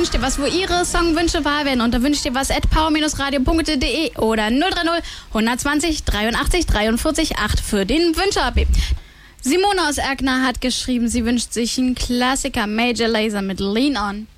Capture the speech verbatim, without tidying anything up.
wünscht ihr was, wo ihre Songwünsche wahr werden. Und da wünscht ihr was at power radio punkt de oder null drei null hundertzwanzig dreiundachtzig dreiundvierzig acht für den Wünscher-A P. Simone aus Erkner hat geschrieben, sie wünscht sich einen Klassiker Major Lazer mit Lean On.